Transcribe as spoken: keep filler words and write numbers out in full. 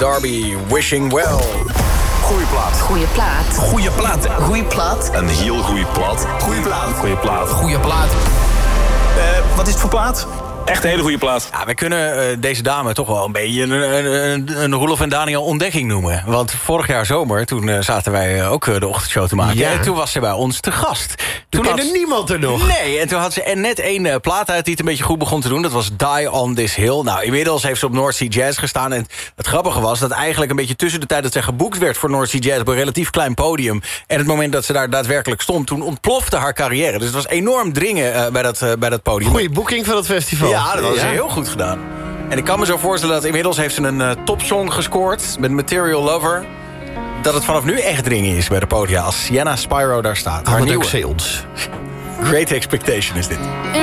Darby, Wishing Well. Goeie plaat. Goeie plaat. Goeie plaat. Goeie plaat. Een heel goeie plaat. Goeie plaat. Goeie plaat. Goeie plaat. Uh, wat is het voor plaat? Echt een hele goede plaat. Ja, we kunnen uh, deze dame toch wel een beetje een, een, een Roelof en Daniel ontdekking noemen. Want vorig jaar zomer, toen uh, zaten wij uh, ook uh, de ochtendshow te maken. Ja. En toen was ze bij ons te gast. Toen had kende ze- niemand er nog. Nee, en toen had ze er net één uh, plaat uit die het een beetje goed begon te doen. Dat was Die on This Hill. Nou, inmiddels heeft ze op North Sea Jazz gestaan. En het grappige was dat eigenlijk een beetje tussen de tijd dat ze geboekt werd voor North Sea Jazz op een relatief klein podium en het moment dat ze daar daadwerkelijk stond, toen ontplofte haar carrière. Dus het was enorm dringen uh, bij, dat, uh, bij dat podium. Goeie boeking van het festival. Ja, dat was heel goed gedaan. En ik kan me zo voorstellen dat inmiddels heeft ze een uh, topsong gescoord met Material Lover. Dat het vanaf nu echt dringen is bij de podia als Sienna Spyro daar staat. Haar Haar nieuwe sales. Great Expectation is dit.